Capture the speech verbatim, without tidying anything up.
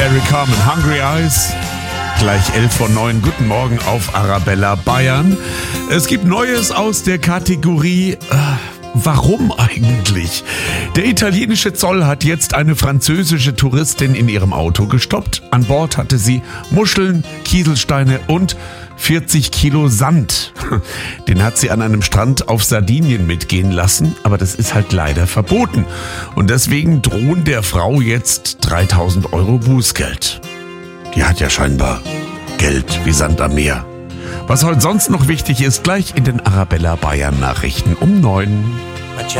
Eric Carmen, Hungry Eyes. Gleich elf vor neun. Guten Morgen auf Arabella Bayern. Es gibt Neues aus der Kategorie... Äh, Warum eigentlich? Der italienische Zoll hat jetzt eine französische Touristin in ihrem Auto gestoppt. An Bord hatte sie Muscheln, Kieselsteine und vierzig Kilo Sand. Den hat sie an einem Strand auf Sardinien mitgehen lassen, aber das ist halt leider verboten. Und deswegen drohen der Frau jetzt dreitausend Euro Bußgeld. Die hat ja scheinbar Geld wie Sand am Meer. Was heute sonst noch wichtig ist, gleich in den Arabella Bayern Nachrichten um neun.